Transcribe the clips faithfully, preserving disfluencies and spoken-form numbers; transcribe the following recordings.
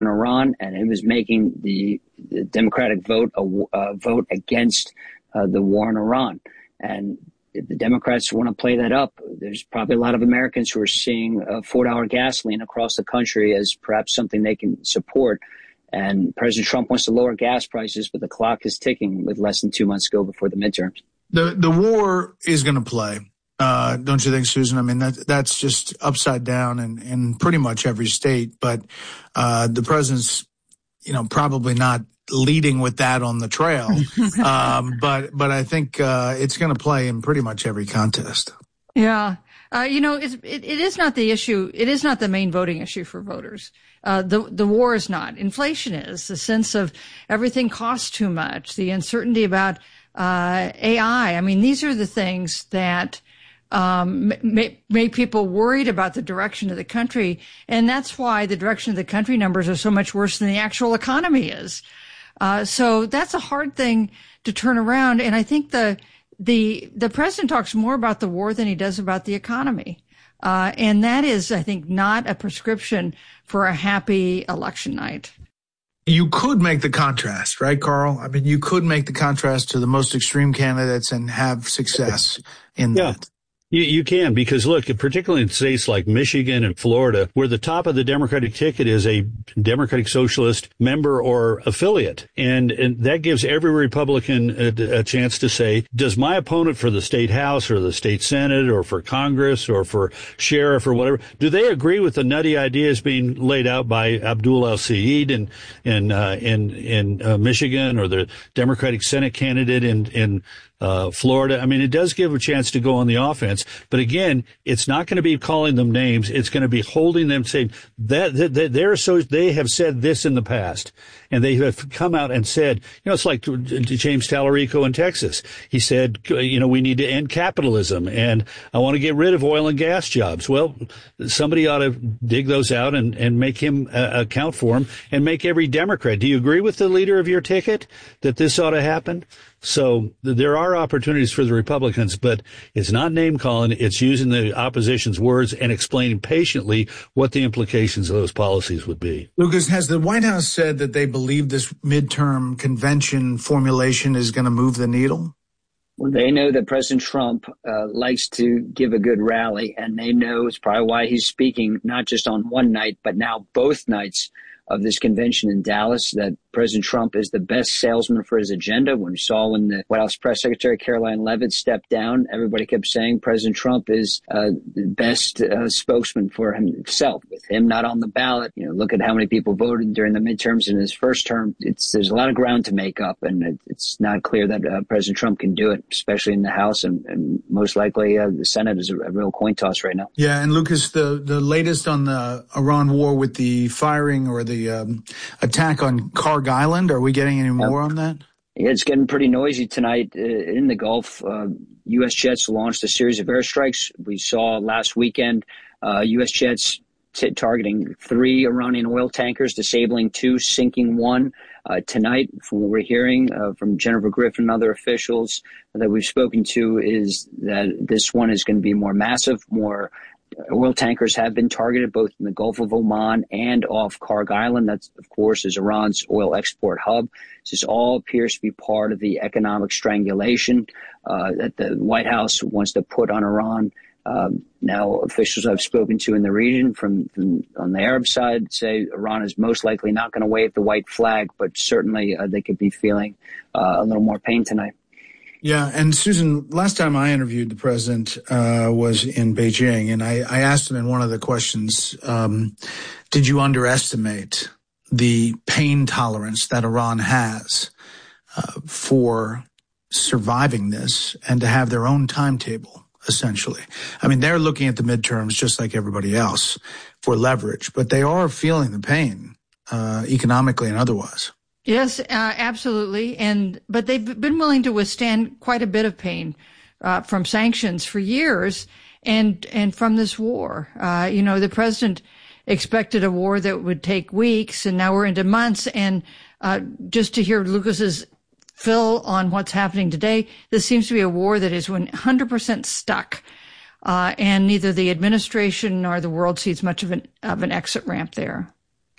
Iran, and it was making the, the Democratic vote a, a vote against uh, the war in Iran. And if the Democrats want to play that up, there's probably a lot of Americans who are seeing uh, four dollar gasoline across the country as perhaps something they can support. And President Trump wants to lower gas prices, but the clock is ticking with less than two months to go before the midterms. The the war is going to play. Uh, don't you think, Susan? I mean, that that's just upside down in, in pretty much every state. But uh, the president's, you know, probably not leading with that on the trail. um, but but I think uh, it's going to play in pretty much every contest. Yeah. Uh, you know, it's, it, it is not the issue. It is not the main voting issue for voters. Uh, the, the war is not. Inflation is. The sense of everything costs too much. The uncertainty about uh, A I. I mean, these are the things that um, make, make people worried about the direction of the country. And that's why the direction of the country numbers are so much worse than the actual economy is. Uh, so that's a hard thing to turn around. And I think the the the president talks more about the war than he does about the economy. Uh, and that is, I think, not a prescription for a happy election night. You could make the contrast, right, Carl? I mean, you could make the contrast to the most extreme candidates and have success in yeah. that. You, you can, because look, particularly in states like Michigan and Florida, where the top of the Democratic ticket is a Democratic Socialist member or affiliate. And, and that gives every Republican a, a chance to say, does my opponent for the state house or the state senate or for Congress or for sheriff or whatever, do they agree with the nutty ideas being laid out by Abdul El-Sayed in, in, uh, in, in uh, Michigan, or the Democratic Senate candidate in, in Uh, Florida? I mean, it does give a chance to go on the offense, but again, it's not going to be calling them names. It's going to be holding them, saying that, that, that they're so, they have said this in the past, and they have come out and said, you know, it's like James Tallarico in Texas. He said, you know, we need to end capitalism, and I want to get rid of oil and gas jobs. Well, somebody ought to dig those out and, and make him uh, account for them, and make every Democrat. Do you agree with the leader of your ticket that this ought to happen? So there are opportunities for the Republicans, but it's not name calling. It's using the opposition's words and explaining patiently what the implications of those policies would be. Lucas, has the White House said that they believe this midterm convention formulation is going to move the needle? Well, they know that President Trump uh, likes to give a good rally, and they know it's probably why he's speaking not just on one night, but now both nights of this convention in Dallas, that President Trump is the best salesman for his agenda. When we saw when the White House Press Secretary Caroline Leavitt stepped down, everybody kept saying President Trump is uh, the best uh, spokesman for himself. With him not on the ballot, you know, look at how many people voted during the midterms in his first term. It's there's a lot of ground to make up, and it, it's not clear that uh, President Trump can do it, especially in the House, and, and most likely uh, the Senate is a, a real coin toss right now. Yeah, and Lucas, the the latest on the Iran war with the firing or the um, attack on Kharg Island. Are we getting any more on that? Yeah, it's getting pretty noisy tonight uh, in the Gulf. Uh, U S jets launched a series of airstrikes. We saw last weekend uh, U S jets t- targeting three Iranian oil tankers, disabling two, sinking one. Uh, tonight, from what we're hearing uh, from Jennifer Griffin and other officials that we've spoken to, is that this one is going to be more massive, more oil tankers have been targeted both in the Gulf of Oman and off Kharg Island. That, of course, is Iran's oil export hub. This all appears to be part of the economic strangulation uh, that the White House wants to put on Iran. Um, now, officials I've spoken to in the region from, from on the Arab side say Iran is most likely not going to wave the white flag, but certainly uh, they could be feeling uh, a little more pain tonight. Yeah, and Susan, last time I interviewed the president uh, was in Beijing, and I, I asked him in one of the questions, um, did you underestimate the pain tolerance that Iran has uh, for surviving this and to have their own timetable, essentially? I mean, they're looking at the midterms just like everybody else for leverage, but they are feeling the pain uh, economically and otherwise. Yes, uh, absolutely. And but they've been willing to withstand quite a bit of pain uh, from sanctions for years, and and from this war. Uh, you know, the president expected a war that would take weeks, and now we're into months. And uh, just to hear Lucas's fill on what's happening today, this seems to be a war that is one hundred percent stuck, uh, and neither the administration nor the world sees much of an of an exit ramp there.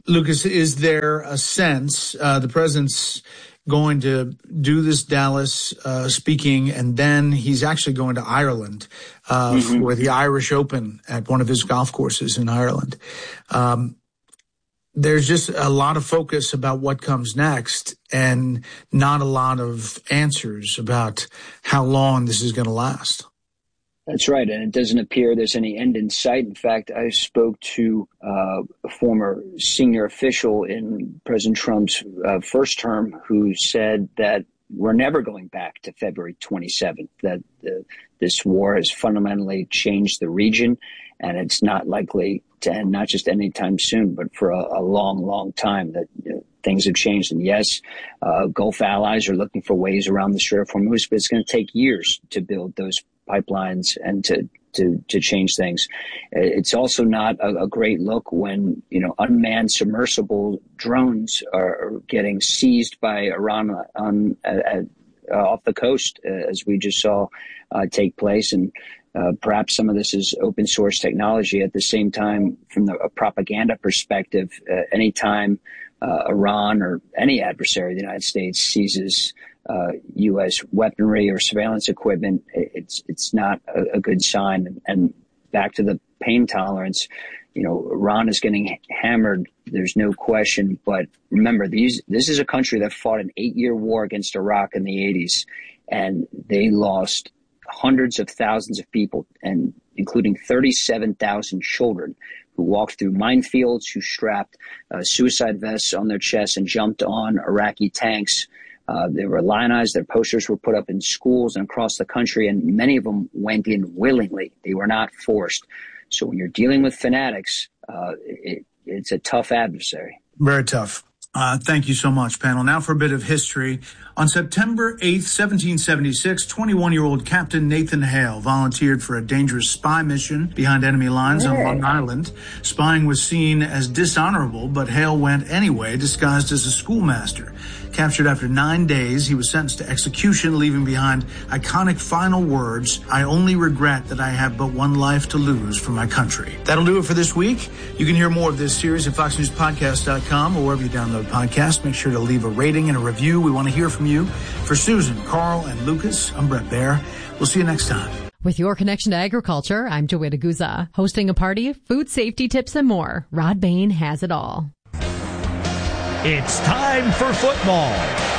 Lucas, is there a sense uh, the president's going to do this Dallas uh, speaking, and then he's actually going to Ireland uh, mm-hmm. for the Irish Open at one of his golf courses in Ireland. Um, there's just a lot of focus about what comes next and not a lot of answers about how long this is going to last. That's right, and it doesn't appear there's any end in sight. In fact, I spoke to uh, a former senior official in President Trump's uh, first term who said that we're never going back to February twenty-seventh, that uh, this war has fundamentally changed the region, and it's not likely to end, not just anytime soon, but for a, a long, long time, that you know, things have changed. And yes, uh, Gulf allies are looking for ways around the Strait of Hormuz, but it's going to take years to build those pipelines and to, to, to change things. It's also not a, a great look when, you know, unmanned submersible drones are, are getting seized by Iran on, uh, uh, off the coast, uh, as we just saw uh, take place. And uh, perhaps some of this is open source technology. At the same time, from the, a propaganda perspective, uh, anytime uh, Iran or any adversary of the United States seizes Uh, U S weaponry or surveillance equipment, it's it's not a, a good sign. And, and back to the pain tolerance, you know, Iran is getting hammered. There's no question. But remember, these this is a country that fought an eight-year war against Iraq in the eighties, and they lost hundreds of thousands of people, and including thirty-seven thousand children who walked through minefields, who strapped uh, suicide vests on their chests and jumped on Iraqi tanks. Uh, they were lionized. Their posters were put up in schools and across the country, and many of them went in willingly. They were not forced. So when you're dealing with fanatics, uh, it, it's a tough adversary. Very tough. Uh, thank you so much, panel. Now for a bit of history. On September eighth, seventeen seventy-six, twenty-one-year-old Captain Nathan Hale volunteered for a dangerous spy mission behind enemy lines on Long Island. Spying was seen as dishonorable, but Hale went anyway, disguised as a schoolmaster. Captured after nine days, he was sentenced to execution, leaving behind iconic final words, "I only regret that I have but one life to lose for my country." That'll do it for this week. You can hear more of this series at fox news podcast dot com or wherever you download podcasts. Make sure to leave a rating and a review. We want to hear from you. For Susan, Carl, and Lucas, I'm Brett Baer. We'll see you next time. With your connection to agriculture, I'm DeWitt Aguza. Hosting a party, food safety tips, and more, Rod Bain has it all. It's time for football.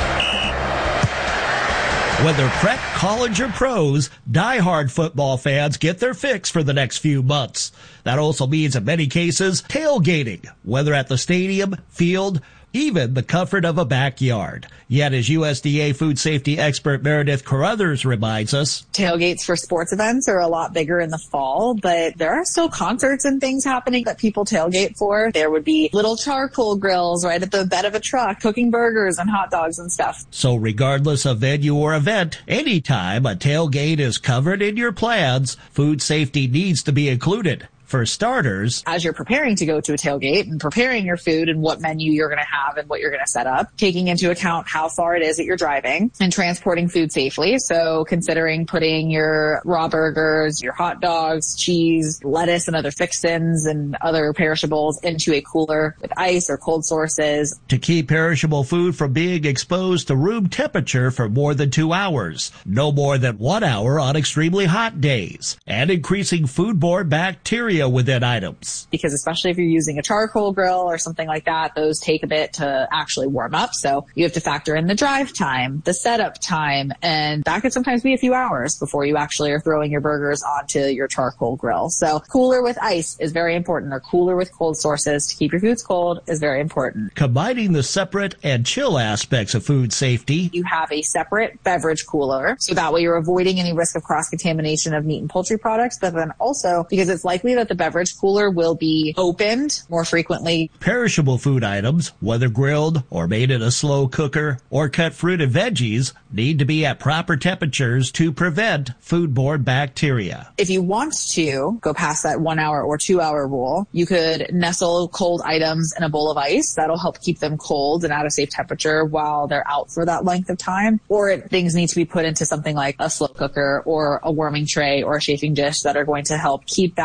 Whether prep, college, or pros, diehard football fans get their fix for the next few months. That also means, in many cases, tailgating, whether at the stadium, field, even the comfort of a backyard. Yet, as U S D A food safety expert Meredith Carruthers reminds us, tailgates for sports events are a lot bigger in the fall, but there are still concerts and things happening that people tailgate for. There would be little charcoal grills right at the bed of a truck, cooking burgers and hot dogs and stuff. So regardless of venue or event, anytime a tailgate is covered in your plans, food safety needs to be included. For starters, as you're preparing to go to a tailgate and preparing your food and what menu you're going to have and what you're going to set up, taking into account how far it is that you're driving and transporting food safely. So considering putting your raw burgers, your hot dogs, cheese, lettuce, and other fixins and other perishables into a cooler with ice or cold sources. To keep perishable food from being exposed to room temperature for more than two hours, no more than one hour on extremely hot days, and increasing foodborne bacteria within items. Because especially if you're using a charcoal grill or something like that, those take a bit to actually warm up. So you have to factor in the drive time, the setup time, and that could sometimes be a few hours before you actually are throwing your burgers onto your charcoal grill. So cooler with ice is very important, or cooler with cold sources to keep your foods cold is very important. Combining the separate and chill aspects of food safety, you have a separate beverage cooler, so that way you're avoiding any risk of cross-contamination of meat and poultry products, but then also because it's likely that the beverage cooler will be opened more frequently. Perishable food items, whether grilled or made in a slow cooker or cut fruit and veggies, need to be at proper temperatures to prevent foodborne bacteria. If you want to go past that one hour or two hour rule, you could nestle cold items in a bowl of ice. That'll help keep them cold and at a safe temperature while they're out for that length of time. Or it, things need to be put into something like a slow cooker or a warming tray or a chafing dish that are going to help keep that food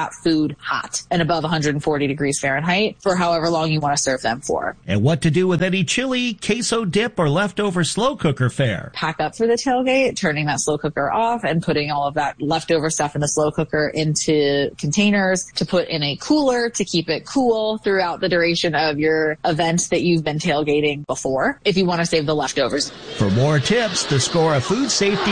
food hot and above one hundred forty degrees Fahrenheit for however long you want to serve them for. And what to do with any chili, queso dip, or leftover slow cooker fare. Pack up for the tailgate, turning that slow cooker off and putting all of that leftover stuff in the slow cooker into containers to put in a cooler to keep it cool throughout the duration of your event that you've been tailgating before, if you want to save the leftovers. For more tips to score a food safety,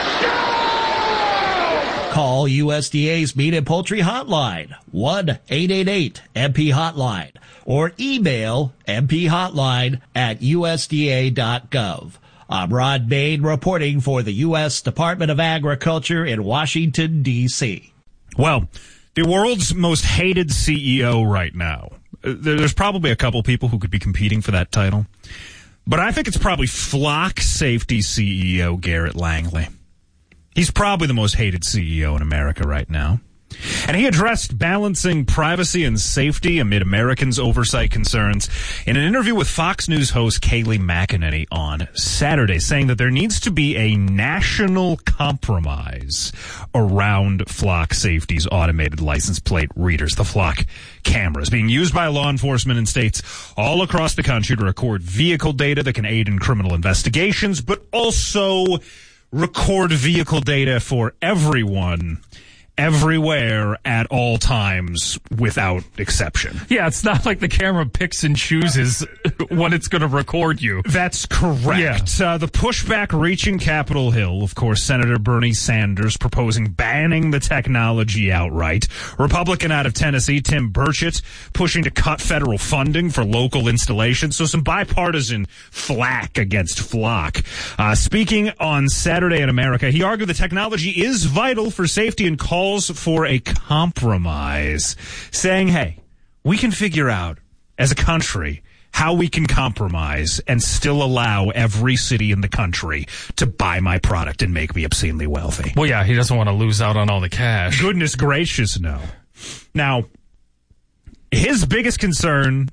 call U S D A's Meat and Poultry Hotline, one eight eight eight M P Hotline, or email m p hotline at u s d a dot gov. I'm Rod Bain reporting for the U S Department of Agriculture in Washington, D C Well, the world's most hated C E O right now. There's probably a couple people who could be competing for that title. But I think it's probably flock safety C E O Garrett Langley. He's probably the most hated C E O in America right now. And he addressed balancing privacy and safety amid Americans' oversight concerns in an interview with Fox News host Kayleigh McEnany on Saturday, saying that there needs to be a national compromise around flock safety's automated license plate readers, the flock cameras, being used by law enforcement in states all across the country to record vehicle data that can aid in criminal investigations, but also record vehicle data for everyone, everywhere, at all times, without exception. Yeah, it's not like the camera picks and chooses when it's going to record you. That's correct. Yeah. Uh, the pushback reaching Capitol Hill, of course, Senator Bernie Sanders proposing banning the technology outright. Republican out of Tennessee, Tim Burchett, pushing to cut federal funding for local installations. So some bipartisan flack against flock. Uh, speaking on Saturday in America, he argued the technology is vital for safety and called for a compromise, saying, hey, we can figure out as a country how we can compromise and still allow every city in the country to buy my product and make me obscenely wealthy. Well, yeah, he doesn't want to lose out on all the cash. Goodness gracious, no. Now, his biggest concern,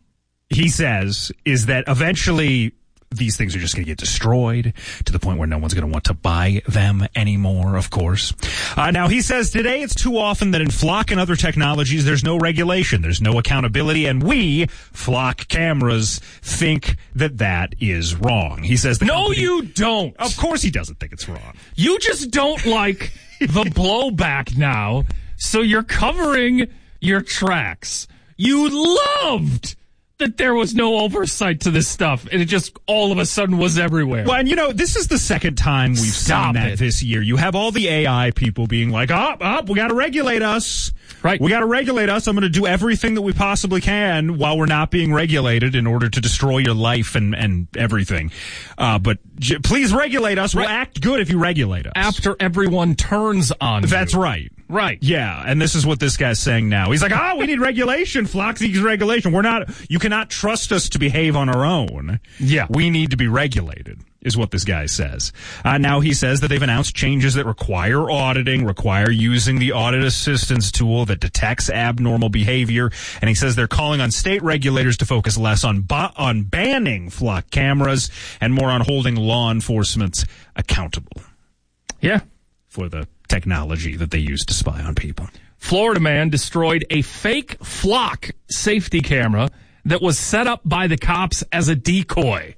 he says, is that eventually these things are just going to get destroyed to the point where no one's going to want to buy them anymore, of course. Uh, now, he says today it's too often that in flock and other technologies, there's no regulation, there's no accountability, and we, flock cameras, think that that is wrong. He says, the no, company, you don't. Of course he doesn't think it's wrong. You just don't like the blowback now, so you're covering your tracks. You loved that there was no oversight to this stuff, and it just all of a sudden was everywhere. Well, and you know, this is the second time we've Stop seen that it. this year. You have all the A I people being like, up, oh, up, oh, we got to regulate us. Right. We got to regulate us. I'm going to do everything that we possibly can while we're not being regulated in order to destroy your life and, and everything. Uh, but j- please regulate us. We'll right. act good if you regulate us. After everyone turns on That's you. right. Right. Yeah, and this is what this guy's saying now. He's like, oh, we need regulation. Flock seeks regulation. We're not, you cannot trust us to behave on our own. Yeah. We need to be regulated, is what this guy says. Uh, now he says that they've announced changes that require auditing, require using the audit assistance tool that detects abnormal behavior, and he says they're calling on state regulators to focus less on ba- on banning flock cameras and more on holding law enforcement accountable. Yeah. For the technology that they use to spy on people. Florida man destroyed a fake flock safety camera that was set up by the cops as a decoy.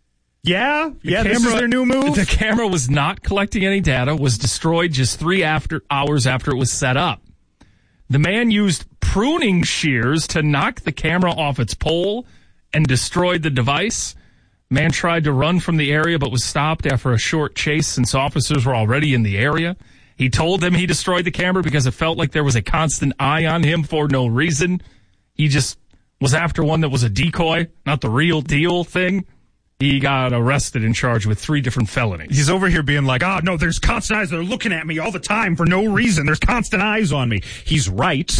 Yeah, The yeah, camera, this is their new move. The camera was not collecting any data, was destroyed just three after hours after it was set up. The man used pruning shears to knock the camera off its pole and destroyed the device. Man tried to run from the area but was stopped after a short chase since officers were already in the area. He told them he destroyed the camera because it felt like there was a constant eye on him for no reason. He just was after one that was a decoy, not the real deal thing. He got arrested and charged with three different felonies. He's over here being like, oh, no, there's constant eyes. They're looking at me all the time for no reason. There's constant eyes on me. He's right.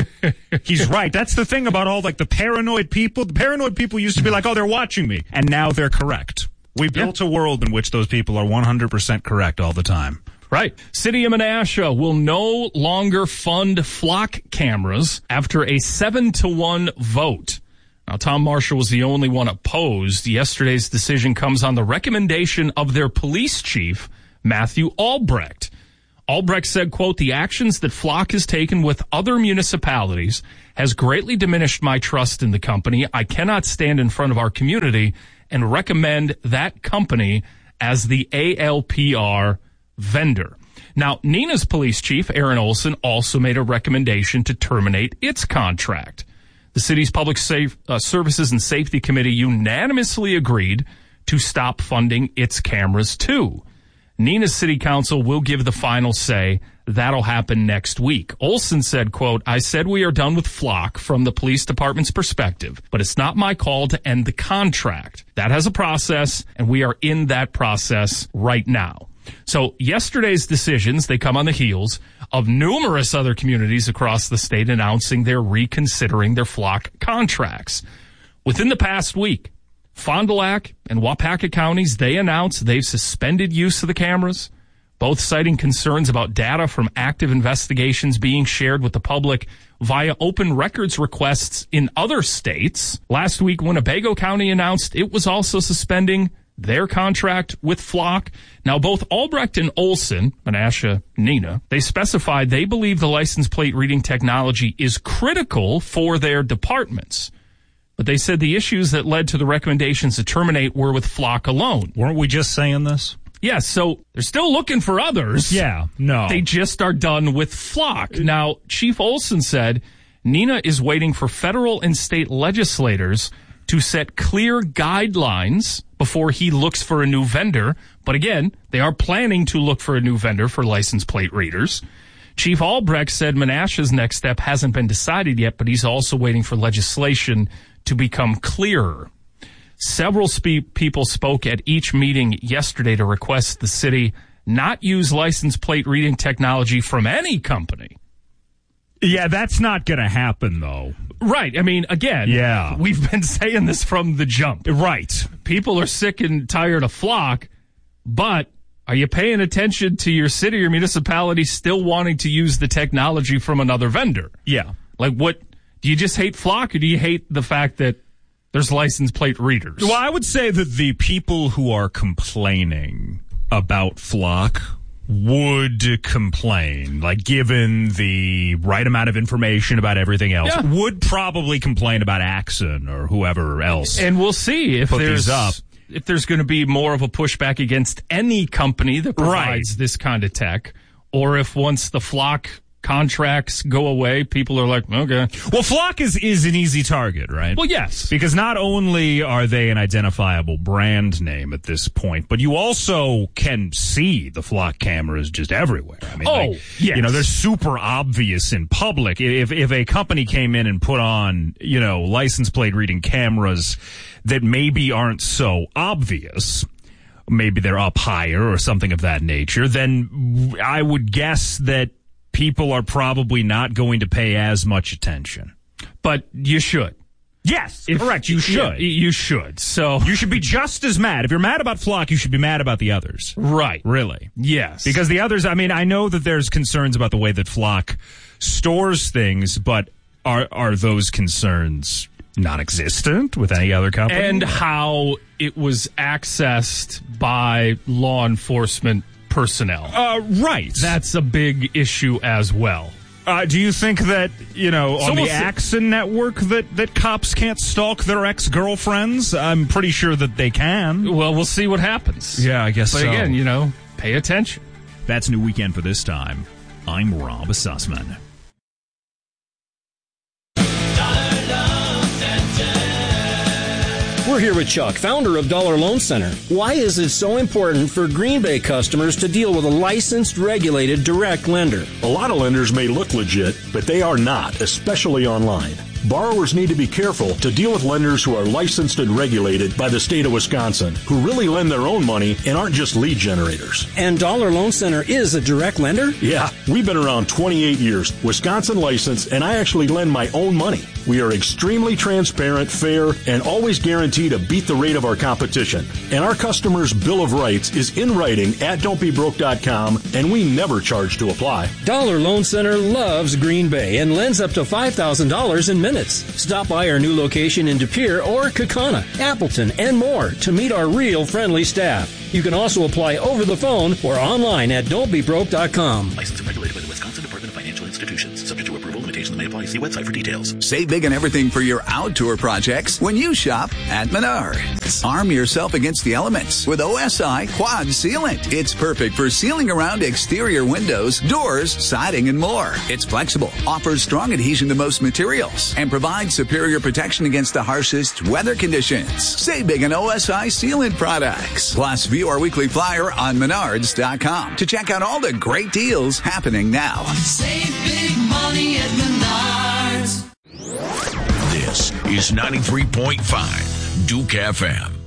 He's right. That's the thing about all, like, the paranoid people. The paranoid people used to be like, oh, they're watching me. And now they're correct. We built yeah. a world in which those people are one hundred percent correct all the time. Right. City of Menasha will no longer fund flock cameras after a seven to one vote. Now, Tom Marshall was the only one opposed. Yesterday's decision comes on the recommendation of their police chief, Matthew Albrecht. Albrecht said, quote, the actions that Flock has taken with other municipalities has greatly diminished my trust in the company. I cannot stand in front of our community and recommend that company as the A L P R vendor. Now, Neenah's police chief, Aaron Olson, also made a recommendation to terminate its contract. The city's Public Safe, uh, Services and Safety Committee unanimously agreed to stop funding its cameras, too. Neenah's city council will give the final say. That'll happen next week. Olson said, quote, I said we are done with Flock from the police department's perspective, but it's not my call to end the contract. That has a process, and we are in that process right now. So yesterday's decisions, they come on the heels of numerous other communities across the state announcing they're reconsidering their Flock contracts. Within the past week, Fond du Lac and Waupaca counties, they announced they've suspended use of the cameras, both citing concerns about data from active investigations being shared with the public via open records requests in other states. Last week, Winnebago County announced it was also suspending their contract with Flock. Now, both Albrecht and Olson, Menasha, Neenah, they specified they believe the license plate reading technology is critical for their departments. But they said the issues that led to the recommendations to terminate were with Flock alone. Weren't we just saying this? Yes, so they're still looking for others. Yeah, no. They just are done with Flock. Now, Chief Olson said Neenah is waiting for federal and state legislators to set clear guidelines before he looks for a new vendor. But again, they are planning to look for a new vendor for license plate readers. Chief Albrecht said Menasha's next step hasn't been decided yet, but he's also waiting for legislation to become clearer. Several spe- people spoke at each meeting yesterday to request the city not use license plate reading technology from any company. Yeah, that's not going to happen, though. Right. I mean, again, yeah. We've been saying this from the jump. Right. People are sick and tired of Flock, but are you paying attention to your city or municipality still wanting to use the technology from another vendor? Yeah. Like, what, do you just hate Flock, or do you hate the fact that there's license plate readers? Well, I would say that the people who are complaining about Flock would complain, like given the right amount of information about everything else, yeah. would probably complain about Axon or whoever else. And we'll see if put there's these up. if there's going to be more of a pushback against any company that provides right. this kind of tech, or if once the Flock contracts go away, people are like, okay. Well, Flock is, is an easy target, right? Well, yes. Because not only are they an identifiable brand name at this point, but you also can see the Flock cameras just everywhere. I mean, oh, like, yes. You know, they're super obvious in public. If, if a company came in and put on, you know, license plate reading cameras that maybe aren't so obvious, maybe they're up higher or something of that nature, then I would guess that people are probably not going to pay as much attention. But you should. Yes, if, correct. You should. Yeah, you should. So you should be just as mad. If you're mad about Flock, you should be mad about the others. Right. Really. Yes. Because the others, I mean, I know that there's concerns about the way that Flock stores things, but are are those concerns non-existent with any other company? And how it was accessed by law enforcement personnel. Uh, right. That's a big issue as well. Uh, do you think that, you know, so on we'll the Axon network that, that cops can't stalk their ex-girlfriends? I'm pretty sure that they can. Well, we'll see what happens. Yeah, I guess but so. But again, you know, pay attention. That's New Weekend for this time. I'm Rob Sussman. We're here with Chuck, founder of Dollar Loan Center. Why is it so important for Green Bay customers to deal with a licensed, regulated, direct lender? A lot of lenders may look legit, but they are not, especially online. Borrowers need to be careful to deal with lenders who are licensed and regulated by the state of Wisconsin, who really lend their own money and aren't just lead generators. And Dollar Loan Center is a direct lender? Yeah, we've been around twenty-eight years, Wisconsin licensed, and I actually lend my own money. We are extremely transparent, fair, and always guarantee to beat the rate of our competition. And our customers' Bill of Rights is in writing at don't be broke dot com, and we never charge to apply. Dollar Loan Center loves Green Bay and lends up to five thousand dollars in minutes. Stop by our new location in De Pere or Kaukauna, Appleton, and more to meet our real friendly staff. You can also apply over the phone or online at don't be broke dot com. Licensed and regulated by the Wisconsin Department of Financial Institutions. Subject to approval, limitations may apply. See website for details. Save big on everything for your outdoor projects when you shop at Menards. Arm yourself against the elements with O S I Quad Sealant. It's perfect for sealing around exterior windows, doors, siding, and more. It's flexible, offers strong adhesion to most materials, and provides superior protection against the harshest weather conditions. Save big on O S I Sealant products. Plus, view our weekly flyer on Menards dot com to check out all the great deals happening now. Save big money at Menards. This is ninety-three point five Duke F M.